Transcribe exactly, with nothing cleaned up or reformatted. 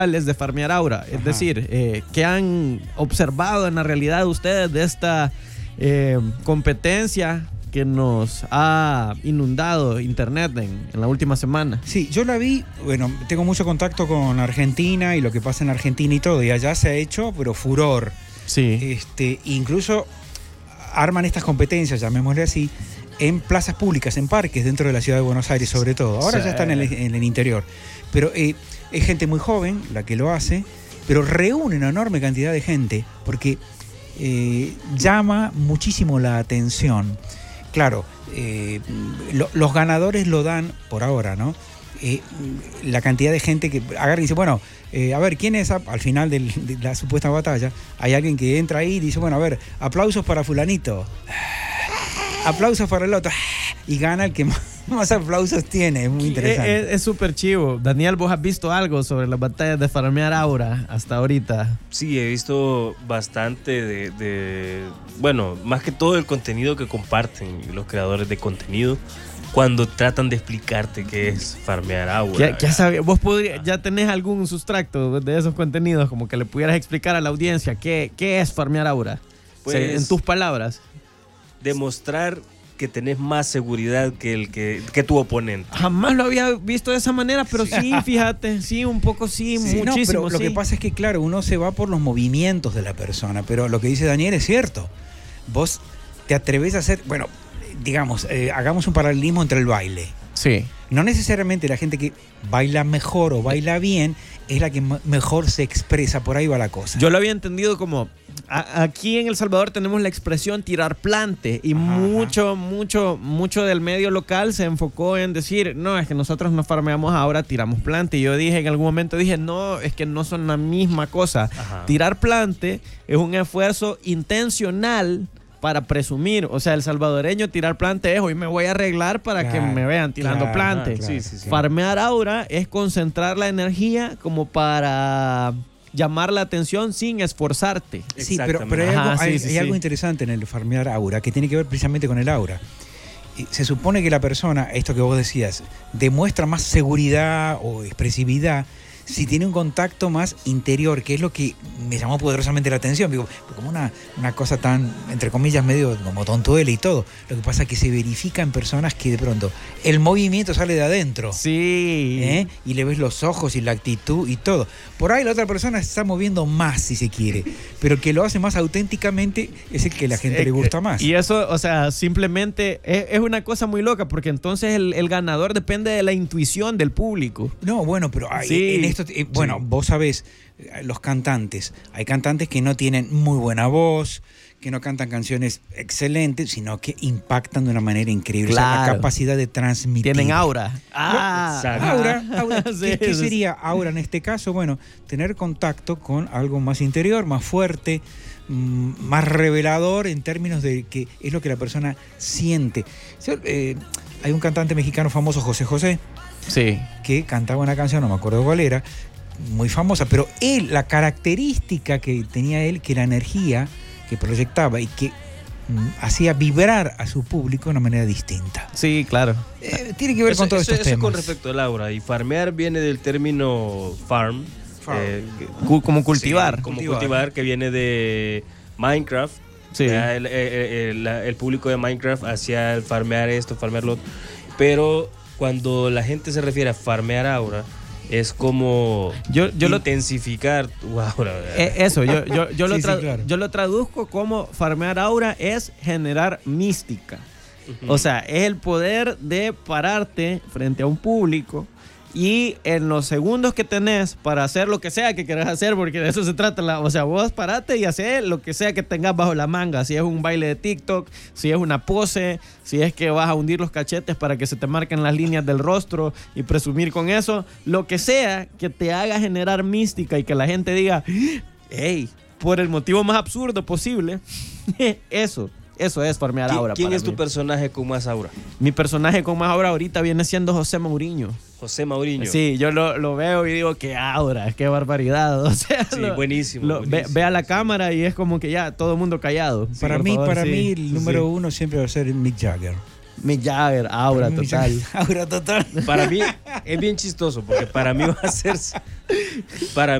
de farmear aura. Es Ajá. decir, eh, ¿qué han observado en la realidad ustedes de esta eh, competencia que nos ha inundado internet en, en la última semana? Sí, yo la vi, bueno, tengo mucho contacto con Argentina y lo que pasa en Argentina y todo, y allá se ha hecho, pero furor. Sí. Este, incluso arman estas competencias, llamémosle así, en plazas públicas, en parques dentro de la ciudad de Buenos Aires sobre todo. Ahora Sí. ya están en el, en el interior. Pero eh, es gente muy joven la que lo hace, pero reúne una enorme cantidad de gente porque eh, llama muchísimo la atención. Claro, eh, lo, los ganadores lo dan por ahora, ¿no? Eh, la cantidad de gente que agarra y dice, bueno, eh, a ver, ¿quién es? Al final del, de la supuesta batalla, hay alguien que entra ahí y dice, bueno, a ver, aplausos para fulanito, aplausos para el otro, y gana el que más, más aplausos tiene. Es muy interesante. Es súper chivo. Daniel, ¿vos has visto algo sobre las batallas de farmear aura hasta ahorita? Sí, he visto bastante de, de, bueno, más que todo el contenido que comparten los creadores de contenido cuando tratan de explicarte qué es farmear aura. ¿Qué, qué sabe? ¿Vos podrías, ya tenés algún sustracto de esos contenidos como que le pudieras explicar a la audiencia qué, qué es farmear aura? Pues, o sea, en tus palabras. Demostrar que tenés más seguridad que el que, que tu oponente. Jamás lo había visto de esa manera, pero sí, sí fíjate, sí, un poco sí, Sí, no, muchísimo. pero lo sí. que pasa es que, claro, uno se va por los movimientos de la persona, pero lo que dice Daniel es cierto. Vos te atreves a hacer, bueno, digamos, eh, hagamos un paralelismo entre el baile. Sí. No necesariamente la gente que baila mejor o baila bien es la que m- mejor se expresa, por ahí va la cosa. Yo lo había entendido como, a, aquí en El Salvador tenemos la expresión tirar plante y Ajá, mucho, ajá. mucho, mucho del medio local se enfocó en decir, no, es que nosotros no farmeamos ahora, tiramos plante. Y yo dije, en algún momento dije, no, es que no son la misma cosa. Ajá. Tirar plante es un esfuerzo intencional para presumir. O sea, el salvadoreño tirar plante es, hoy me voy a arreglar para Claro, que me vean tirando claro, plante. claro, Sí, sí, sí. Farmear aura es concentrar la energía como para llamar la atención sin esforzarte. Sí, pero, pero hay, Ajá, algo, hay- sí, sí, hay sí. algo interesante en el farmear aura que tiene que ver precisamente con el aura. Y se supone que la persona, esto que vos decías, demuestra más seguridad o expresividad si tiene un contacto más interior, que es lo que me llamó poderosamente la atención. Digo, como una, una cosa tan, entre comillas, medio como tontuela y todo. Lo que pasa es que se verifica en personas que de pronto el movimiento sale de adentro. Sí. ¿Eh? Y le ves los ojos y la actitud y todo. Por ahí la otra persona se está moviendo más, si se quiere, pero el que lo hace más auténticamente es el que a la gente Eh, le gusta más. Y eso, o sea, simplemente es, es una cosa muy loca porque entonces el, el ganador depende de la intuición del público. No, bueno, pero hay, Sí, en esto, eh, bueno, sí. vos sabés, eh, los cantantes, hay cantantes que no tienen muy buena voz, que no cantan canciones excelentes, sino que impactan de una manera increíble. O sea, la Claro. capacidad de transmitir. Tienen aura. Ah, Exacto. Aura, aura. Sí, ¿Qué, qué sí. sería aura en este caso? Bueno, tener contacto con algo más interior, más fuerte, mm, más revelador en términos de que es lo que la persona siente. Yo, eh, hay un cantante mexicano famoso, José José, Sí. que cantaba una canción, no me acuerdo cuál era, muy famosa, pero él, la característica que tenía él, que la energía que proyectaba y que mm, hacía vibrar a su público de una manera distinta. Sí, claro. Eh, tiene que ver Eso, con todos eso- estos eso temas. con respecto al aura. Y farmear viene del término farm. Farm. eh, que- Cu- como cultivar. Sí, como Cultivar. cultivar, que viene de Minecraft. Sí. Ya El, el- el- la- el público de Minecraft hacía el farmear esto, farmear lo otro. Pero cuando la gente se refiere a farmear aura, es como Yo, yo lo intensificar tu aura. Eh, eso, yo, yo, yo, lo Sí, sí, tra- claro. yo lo traduzco como farmear aura es generar mística. Ujú. O sea, es el poder de pararte frente a un público y en los segundos que tenés para hacer lo que sea que querés hacer, porque de eso se trata. La, o sea, vos parate y hacés lo que sea que tengas bajo la manga. Si es un baile de TikTok, si es una pose, si es que vas a hundir los cachetes para que se te marquen las líneas del rostro y presumir con eso, lo que sea que te haga generar mística y que la gente diga, hey, por el motivo más absurdo posible, eso. Eso es farmear ¿Qui- aura. ¿Quién para es tu mí. personaje con más aura? Mi personaje con más aura ahorita viene siendo José Mourinho. José Mourinho. Sí, yo lo, lo veo y digo, qué aura, qué barbaridad. O sea, Sí, lo- buenísimo, lo- ve- buenísimo, ve, a la sí. cámara y es como que ya todo el mundo callado. Para Por mí, favor, para sí, mí el sí, número sí. uno siempre va a ser Mick Jagger. Mick Jagger, aura Mick total. Jagger, aura total. Para mí es bien chistoso, porque para mí va a ser... Para